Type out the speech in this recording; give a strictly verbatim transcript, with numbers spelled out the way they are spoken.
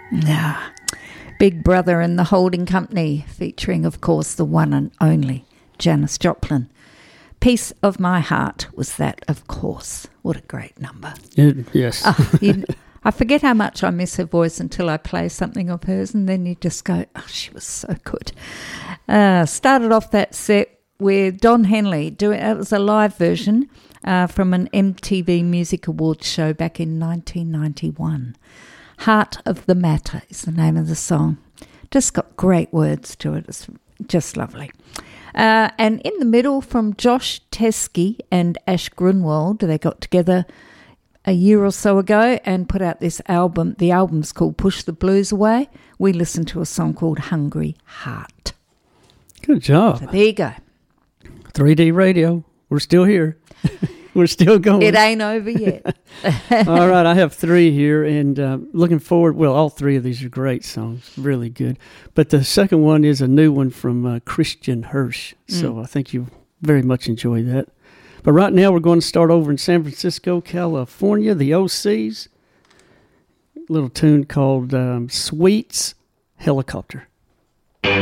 Yeah. Big Brother and the Holding Company, featuring, of course, the one and only Janis Joplin. Piece of My Heart was that, of course. What a great number. It, yes. Oh, you, I forget how much I miss her voice until I play something of hers, and then you just go, oh, she was so good. Uh, started off that set with Don Henley. Doing, it was a live version uh, from an M T V Music Awards show back in nineteen ninety-one. Heart of the Matter is the name of the song. Just got great words to it. It's just lovely. Uh, and in the middle, from Josh Teskey and Ash Grunwald, they got together a year or so ago and put out this album. The album's called Push the Blues Away. We listened to a song called Hungry Heart. Good job. So there you go. three D radio. We're still here. We're still going. It ain't over yet. All right, I have three here, and uh, looking forward. Well, all three of these are great songs, really good. But the second one is a new one from uh, Christian Hirsch, so mm. I think you very much enjoy that. But right now, we're going to start over in San Francisco, California, the O Cs. A little tune called um, Sweets Helicopter.